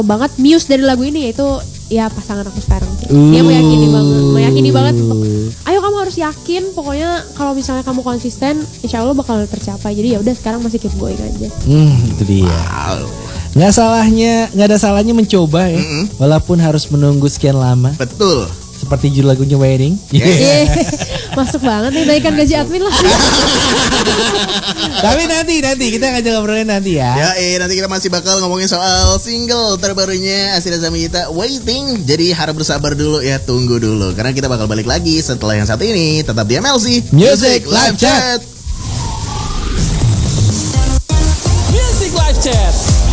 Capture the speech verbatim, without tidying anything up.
banget Muse dari lagu ini, yaitu ya pasangan aku sekarang sih. Dia meyakini banget, meyakini banget. Ayo kamu harus yakin, pokoknya kalau misalnya kamu konsisten, insya Allah bakal tercapai. Jadi ya udah sekarang masih keep going aja. Hmm, itu dia. Wow. Nggak salahnya, nggak ada salahnya mencoba ya, mm-hmm. walaupun harus menunggu sekian lama. Betul. Seperti judul lagunya Wedding. Yes. Yeah. Masuk banget nih, naikkan gaji admin lah. Tapi nanti nanti kita ngajak ngobrolin nanti ya. Ya, eh nanti kita masih bakal ngomongin soal single terbarunya Asira Zamita, Waiting. Jadi harap bersabar dulu ya, tunggu dulu karena kita bakal balik lagi setelah yang satu ini. Tetap di M L C Music Live Chat. Music Live Chat.